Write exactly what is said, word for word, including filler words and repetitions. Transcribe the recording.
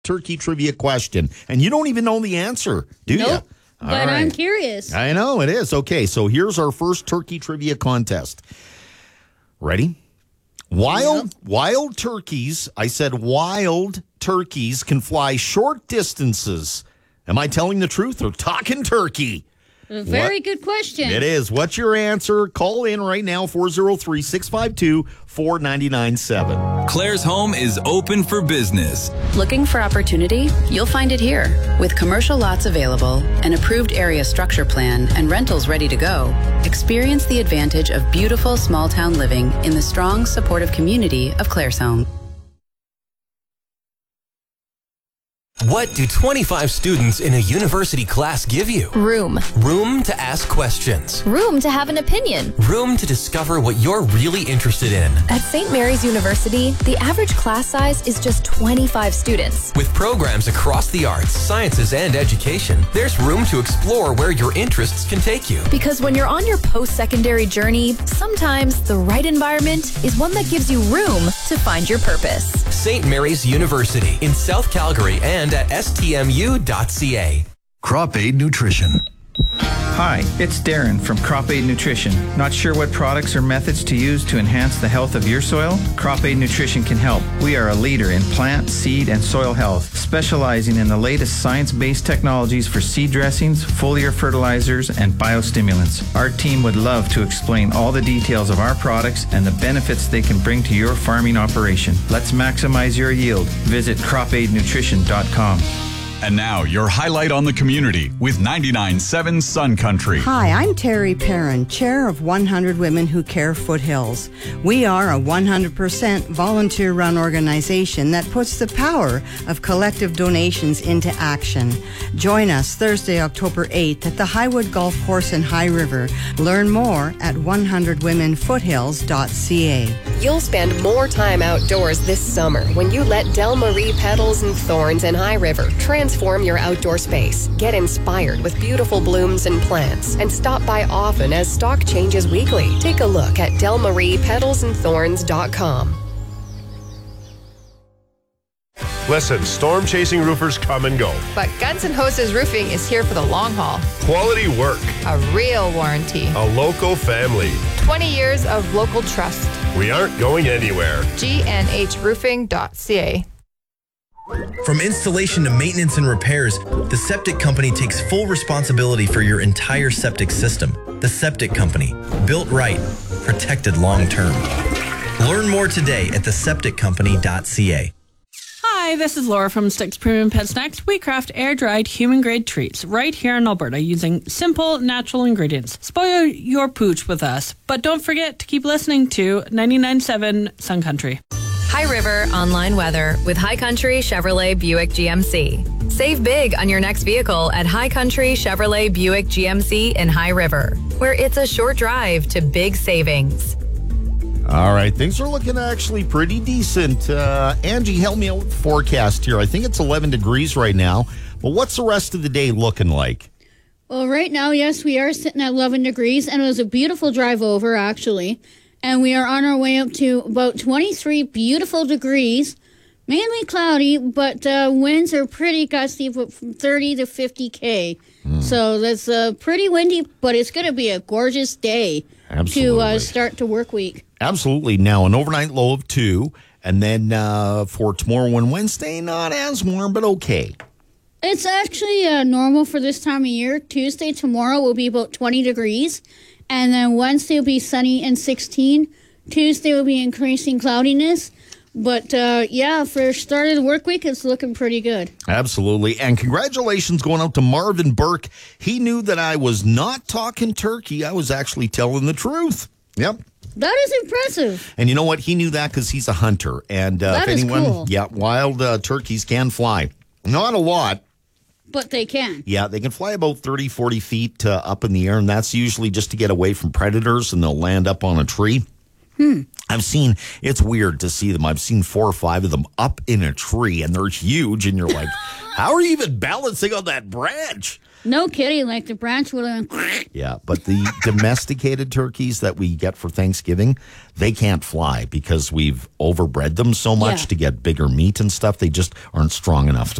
turkey trivia question. And you don't even know the answer, do nope, you? But right. I'm curious. I know it is. Okay, so here's our first turkey trivia contest. Ready? Wild, yep. wild turkeys, I said wild turkeys can fly short distances. Am I telling the truth or talking turkey? A very what? good question. It is. What's your answer? Call in right now, four oh three, six five two, four nine nine seven. Claire's home is open for business. Looking for opportunity? You'll find it here. With commercial lots available, an approved area structure plan, and rentals ready to go, experience the advantage of beautiful small town living in the strong, supportive community of Claire's home. What do twenty-five students in a university class give you? Room. Room to ask questions. Room to have an opinion. Room to discover what you're really interested in. At Saint Mary's University, the average class size is just twenty-five students. With programs across the arts, sciences, and education, there's room to explore where your interests can take you. Because when you're on your post-secondary journey, sometimes the right environment is one that gives you room to find your purpose. Saint Mary's University in South Calgary and at S T M U dot C A. Crop Aid Nutrition. Hi, it's Darren from Crop Aid Nutrition. Not sure what products or methods to use to enhance the health of your soil? Crop Aid Nutrition can help. We are a leader in plant, seed, and soil health, specializing in the latest science-based technologies for seed dressings, foliar fertilizers, and biostimulants. Our team would love to explain all the details of our products and the benefits they can bring to your farming operation. Let's maximize your yield. Visit crop aid nutrition dot com. And now, your highlight on the community with ninety-nine point seven Sun Country. Hi, I'm Terry Perrin, chair of one hundred Women Who Care Foothills. We are a one hundred percent volunteer-run organization that puts the power of collective donations into action. Join us Thursday, October eighth at the Highwood Golf Course in High River. Learn more at one hundred women foothills dot c a. You'll spend more time outdoors this summer when you let Del Marie Petals and Thorns in High River transform your outdoor space. Get inspired with beautiful blooms and plants and stop by often as stock changes weekly. Take a look at del marie petals and thorns dot com. Listen, storm-chasing roofers come and go. But Guns N' Hoses Roofing is here for the long haul. Quality work. A real warranty. A local family. twenty years of local trust. We aren't going anywhere. G N H roofing dot c a. From installation to maintenance and repairs, the Septic Company takes full responsibility for your entire septic system. The Septic Company. Built right. Protected long term. Learn more today at the septic company dot c a. Hi, this is Laura from Sticks Premium Pet Snacks. We craft air-dried, human-grade treats right here in Alberta using simple, natural ingredients. Spoil your pooch with us, but don't forget to keep listening to ninety-nine point seven Sun Country. High River online weather with High Country Chevrolet Buick G M C. Save big on your next vehicle at High Country Chevrolet Buick G M C in High River, where it's a short drive to big savings. All right, things are looking actually pretty decent. Uh, Angie, help me out with the forecast here. I think it's eleven degrees right now, but what's the rest of the day looking like? Well, right now, yes, we are sitting at eleven degrees, and it was a beautiful drive over, actually. And we are on our way up to about twenty-three beautiful degrees, mainly cloudy, but uh, winds are pretty gusty, from thirty to fifty K. Mm. So that's uh, pretty windy, but it's going to be a gorgeous day Absolutely. to uh, start the work week. Absolutely. Now, an overnight low of two, and then uh, for tomorrow and Wednesday, not as warm, but okay. It's actually uh, normal for this time of year. Tuesday, tomorrow will be about twenty degrees. And then Wednesday will be sunny and sixteen. Tuesday will be increasing cloudiness. But, uh, yeah, for start of the work week, it's looking pretty good. Absolutely. And congratulations going out to Marvin Burke. He knew that I was not talking turkey. I was actually telling the truth. Yep. That is impressive. And you know what? He knew that because he's a hunter. And uh, that if anyone, is cool. Yeah, wild uh, turkeys can fly. Not a lot. But they can. Yeah, they can fly about thirty, forty feet uh, up in the air, and that's usually just to get away from predators, and they'll land up on a tree. Hmm. I've seen, it's weird to see them. I've seen four or five of them up in a tree, and they're huge, and you're like, how are you even balancing on that branch? No kidding. Like the branch would have been. Yeah, but the domesticated turkeys that we get for Thanksgiving, they can't fly because we've overbred them so much Yeah. to get bigger meat and stuff. They just aren't strong enough to